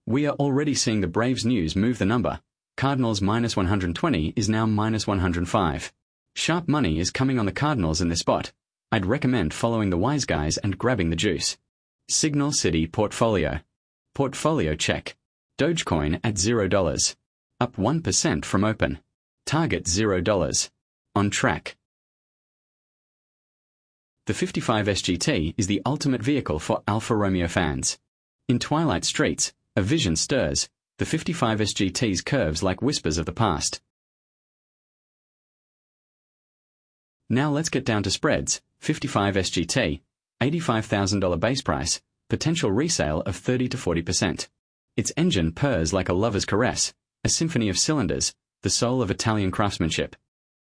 We are already seeing the Braves news move the number. Cardinals minus 120 is now minus 105. Sharp money is coming on the Cardinals in this spot. I'd recommend following the wise guys and grabbing the juice. Signal City Portfolio. Portfolio check. Dogecoin at $0. Up 1% from open. Target $0. On track. The 55 SGT is the ultimate vehicle for Alfa Romeo fans. In twilight streets, a vision stirs, the 55 SGT's curves like whispers of the past. Now let's get down to spreads. 55 SGT, $85,000 base price, potential resale of 30 to 40%. Its engine purrs like a lover's caress, a symphony of cylinders, the soul of Italian craftsmanship.